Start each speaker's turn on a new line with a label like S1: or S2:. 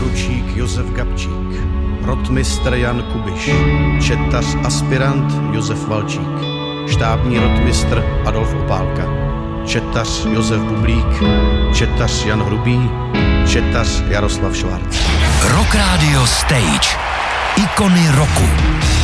S1: poručík Josef Gabčík, rotmistr Jan Kubiš, četař aspirant Josef Valčík, štábní rotmistr Adolf Opálka, četař Josef Bublík, četař Jan Hrubý, četař Jaroslav Švarc.
S2: Rock Radio Stage. Ikony roku.